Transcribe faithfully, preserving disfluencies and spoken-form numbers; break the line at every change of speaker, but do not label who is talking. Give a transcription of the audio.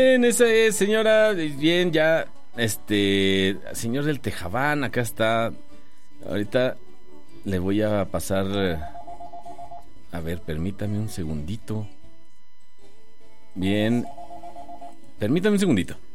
Bien, esa es, señora. Bien, ya. Este. Señor del Tejabán, acá está. Ahorita le voy a pasar. A ver, permítame un segundito. Bien. Permítame un segundito.